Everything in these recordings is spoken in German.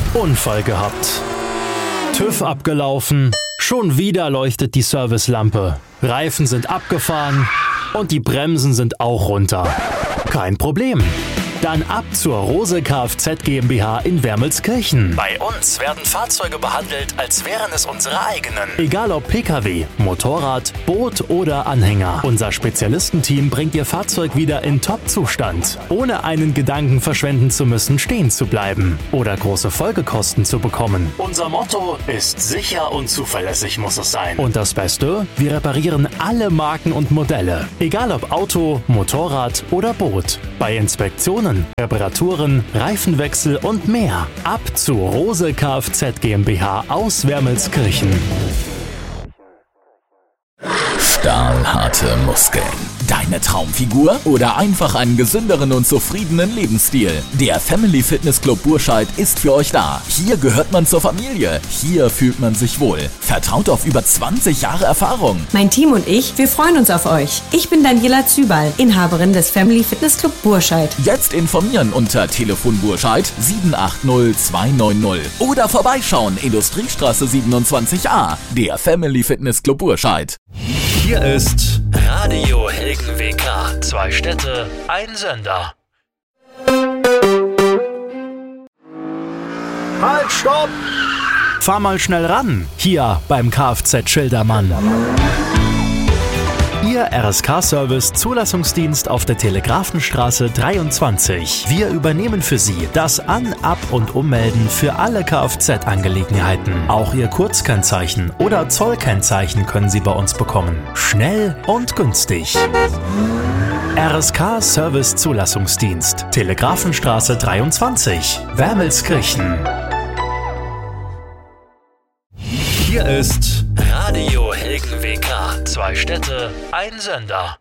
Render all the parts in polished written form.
Unfall gehabt. TÜV abgelaufen, schon wieder leuchtet die Servicelampe. Reifen sind abgefahren und die Bremsen sind auch runter. Kein Problem. Dann ab zur Rose Kfz GmbH in Wermelskirchen. Bei uns werden Fahrzeuge behandelt, als wären es unsere eigenen. Egal ob Pkw, Motorrad, Boot oder Anhänger. Unser Spezialistenteam bringt Ihr Fahrzeug wieder in Top-Zustand, ohne einen Gedanken verschwenden zu müssen, stehen zu bleiben oder große Folgekosten zu bekommen. Unser Motto ist: sicher und zuverlässig muss es sein. Und das Beste? Wir reparieren alle Marken und Modelle. Egal ob Auto, Motorrad oder Boot. Bei Inspektionen, Reparaturen, Reifenwechsel und mehr. Ab zu Rose Kfz GmbH aus Wermelskirchen. Stahlharte Muskeln. Deine Traumfigur oder einfach einen gesünderen und zufriedenen Lebensstil? Der Family Fitness Club Burscheid ist für euch da. Hier gehört man zur Familie. Hier fühlt man sich wohl. Vertraut auf über 20 Jahre Erfahrung. Mein Team und ich, wir freuen uns auf euch. Ich bin Daniela Zübal, Inhaberin des Family Fitness Club Burscheid. Jetzt informieren unter Telefon Burscheid 780290 oder vorbeischauen, Industriestraße 27a. Der Family Fitness Club Burscheid. Hier ist Radio Helgen WK. 2 Städte, ein Sender. Halt, stopp! Fahr mal schnell ran, hier beim Kfz Schildermann. Ihr RSK-Service Zulassungsdienst auf der Telegrafenstraße 23. Wir übernehmen für Sie das An-, Ab- und Ummelden für alle Kfz-Angelegenheiten. Auch Ihr Kurzkennzeichen oder Zollkennzeichen können Sie bei uns bekommen. Schnell und günstig. RSK-Service Zulassungsdienst. Telegrafenstraße 23. Wermelskirchen. Hier ist Radio Helgen WK. 2 Städte, ein Sender.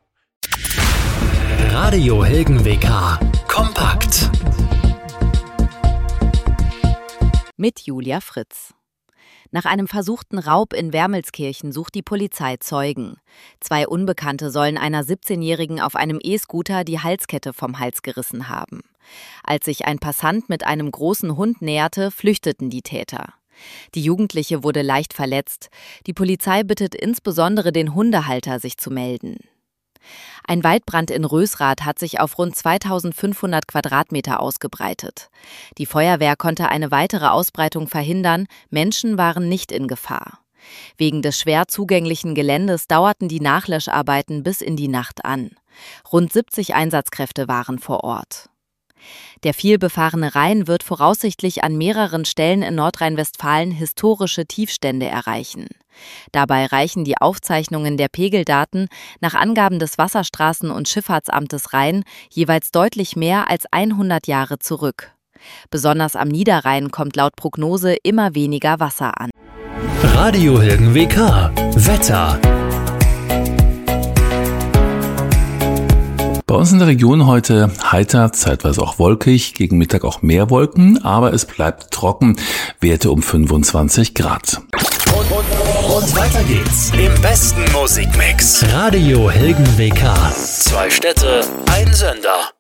Radio Helgen WK. Kompakt. Mit Julia Fritz. Nach einem versuchten Raub in Wermelskirchen sucht die Polizei Zeugen. 2 Unbekannte sollen einer 17-Jährigen auf einem E-Scooter die Halskette vom Hals gerissen haben. Als sich ein Passant mit einem großen Hund näherte, flüchteten die Täter. Die Jugendliche wurde leicht verletzt. Die Polizei bittet insbesondere den Hundehalter, sich zu melden. Ein Waldbrand in Rösrath hat sich auf rund 2500 Quadratmeter ausgebreitet. Die Feuerwehr konnte eine weitere Ausbreitung verhindern, Menschen waren nicht in Gefahr. Wegen des schwer zugänglichen Geländes dauerten die Nachlöscharbeiten bis in die Nacht an. Rund 70 Einsatzkräfte waren vor Ort. Der vielbefahrene Rhein wird voraussichtlich an mehreren Stellen in Nordrhein-Westfalen historische Tiefstände erreichen. Dabei reichen die Aufzeichnungen der Pegeldaten nach Angaben des Wasserstraßen- und Schifffahrtsamtes Rhein jeweils deutlich mehr als 100 Jahre zurück. Besonders am Niederrhein kommt laut Prognose immer weniger Wasser an. Radio Helgen WK. Wetter. Bei uns in der Region heute heiter, zeitweise auch wolkig, gegen Mittag auch mehr Wolken, aber es bleibt trocken, Werte um 25 Grad. Und weiter geht's im besten Musikmix. Radio Helgen WK. 2 Städte, ein Sender.